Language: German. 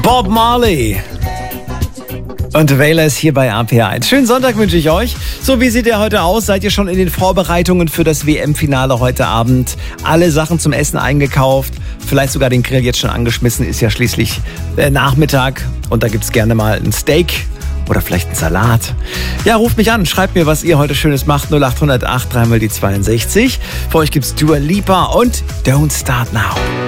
Bob Marley. Und Wähler ist hier bei RPR1. Schönen Sonntag wünsche ich euch. So, wie sieht ihr heute aus? Seid ihr schon in den Vorbereitungen für das WM-Finale heute Abend? Alle Sachen zum Essen eingekauft? Vielleicht sogar den Grill jetzt schon angeschmissen? Ist ja schließlich Nachmittag und da gibt's gerne mal ein Steak oder vielleicht einen Salat. Ja, ruft mich an, schreibt mir, was ihr heute Schönes macht. 0800 8 3 mal die 62. Für euch gibt's Dua Lipa und Don't Start Now.